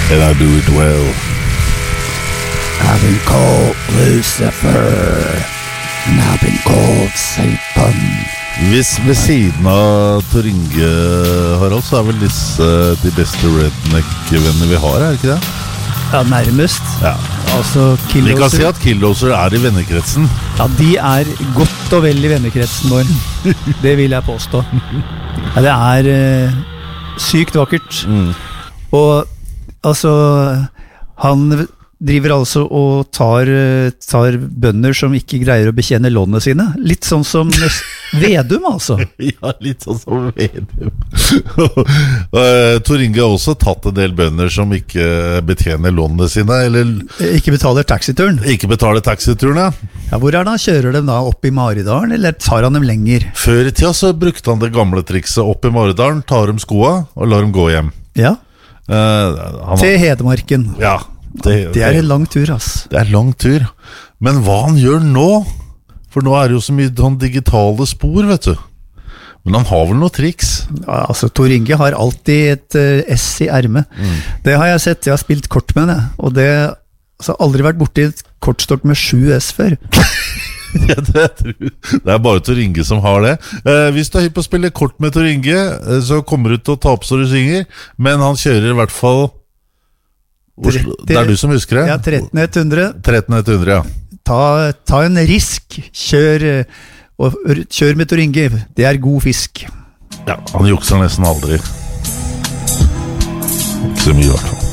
And I do it well. I've been called Lucifer, and I've been called Satan. Hvis ved siden av Tor Inge, Harald, så vel disse de beste redneck-venner vi har, ikke det? Ja, nærmest. Ja. Altså, Killdozer. Vi kan si at Killdozer i vennekretsen. Ja, de godt og vel i vennekretsen vår. Det vil jeg påstå. Ja, det sykt vakkert. Og altså, han driver altså og tar bønder som ikke greier å bekjenne lånene sine. Litt sånn som Vedum, altså. Ja, litt sånn som Vedum. Tor Inge har også tatt en del bønder som ikke betjener lånene sine, eller ikke betaler taxituren. Ikke betaler taxituren, ja. Ja, hvor han? Kjører dem da opp i Maridalen, eller tar han dem lenger? Før i tida så brukte han det gamle trikset opp i Maridalen, tar dem skoa og lar dem gå hjem. Ja, til Hedmarken. Ja. Det en lang tur, ass. Det lang tur. Men hva han gjør nå? For nå det jo så mye sånn digitale spor, vet du. Men han har vel noe triks? Ja, altså, Tor Inge har alltid et S i ermet. Det har jeg sett. Jeg har spilt kort med det. Og det har aldri vært borte i et kortstokk med 7 S før. Ja, det bare Tor Inge som har det. Hvis du hypp på å spille kort med Tor Inge, så kommer du til å ta opp så du synger. Men han kjører i hvert fall Oslo. Det du som husker det? Ja, 13100. 13100, ja. Ta en risk. Kjør med Tor Inge. Det god fisk. Ja, han jukser nesten aldri. Ikke så mye i hvert fall.